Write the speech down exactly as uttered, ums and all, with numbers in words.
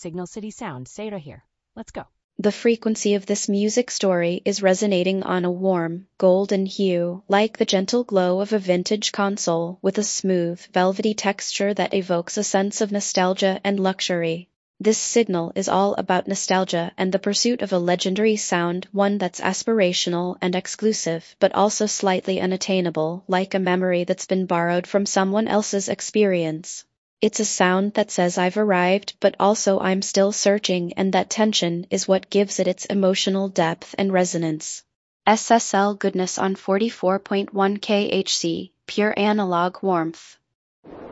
Signal City sound. Say it right here. Let's go. The frequency of this music story is resonating on a warm, golden hue, like the gentle glow of a vintage console, with a smooth, velvety texture that evokes a sense of nostalgia and luxury. This signal is all about nostalgia and the pursuit of a legendary sound, one that's aspirational and exclusive, but also slightly unattainable, like a memory that's been borrowed from someone else's experience. It's a sound that says I've arrived, but also I'm still searching, and that tension is what gives it its emotional depth and resonance. S S L Goodness on forty-four point one K H C, pure analog warmth.